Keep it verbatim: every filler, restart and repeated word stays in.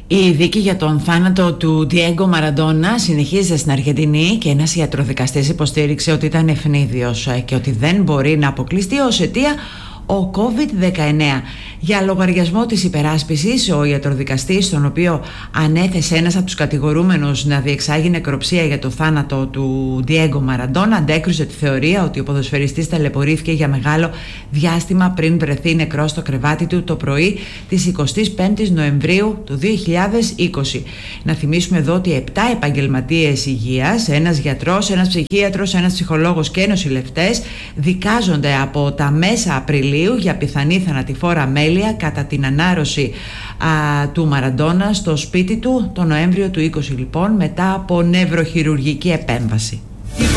Η δίκη για τον θάνατο του Ντιέγκο Μαραντόνα συνεχίζεται στην Αργεντινή και ένας ιατροδικαστής υποστήριξε ότι ήταν ευνίδιος και ότι δεν μπορεί να αποκλειστεί ως αιτία ο κόβιντ δεκαεννέα. Για λογαριασμό της υπεράσπισης, ο ιατροδικαστής, στον οποίο ανέθεσε ένας από τους κατηγορούμενους να διεξάγει νεκροψία για το θάνατο του Ντιέγκο Μαραντόνα, αντέκρουσε τη θεωρία ότι ο ποδοσφαιριστής ταλαιπωρήθηκε για μεγάλο διάστημα πριν βρεθεί νεκρός στο κρεβάτι του το πρωί της εικοστής πέμπτης Νοεμβρίου του δύο χιλιάδες είκοσι. Να θυμίσουμε εδώ ότι επτά επαγγελματίες υγείας, ένας γιατρός, ένας ψυχίατρος, ένας ψυχολόγος και νοσηλευτές δικάζονται από τα μέσα Απριλίου για πιθανή θανατηφόρα αμέλεια κατά την ανάρρωση α, του Μαραντόνα στο σπίτι του το Νοέμβριο του είκοσι, λοιπόν, μετά από νευροχειρουργική επέμβαση.